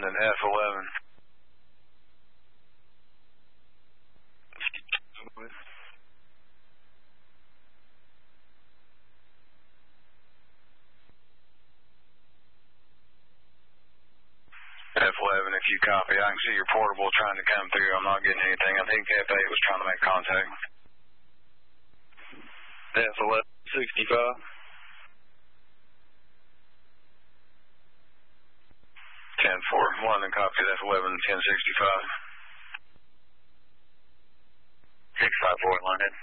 London F11. F11, if you copy, I can see your portable trying to come through. I'm not getting anything. I think F8 was trying to make contact. F11, 65. 10-4, London copy, F11, 1065. 654, London.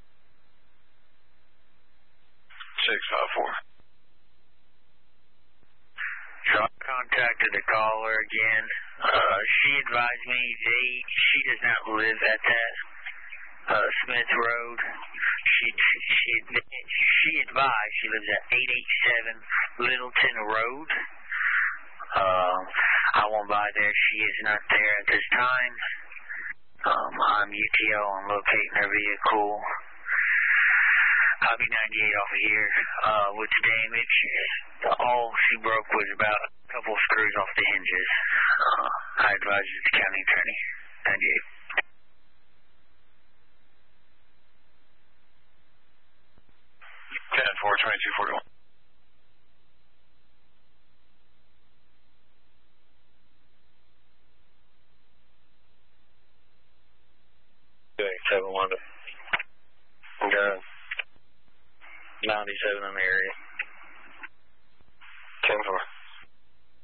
654. So I contacted the caller again. She advised me she does not live at that Smith Road. She advised she lives at 887 Littleton Road. I won't by there. She is not there at this time. I'm UTO on locating her vehicle. Copy 98 off of here. With the damage, all she broke was about a couple screws off the hinges. I advise you the county attorney. 98. 10-4, 2241. Okay, 7 London. Got 97 in the area.